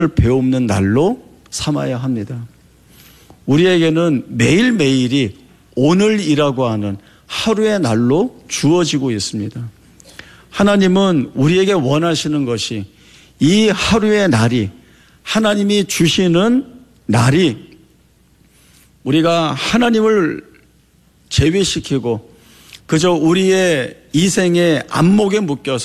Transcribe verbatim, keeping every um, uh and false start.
배우는 날로 삼아야 합니다. 우리에게는 매일매일이 오늘이라고 하는 하루의 날로 주어지고 있습니다. 하나님은 우리에게 원하시는 것이 이 하루의 날이, 하나님이 주시는 날이 우리가 하나님을 제외시키고 그저 우리의 이생의 안목에 묶여서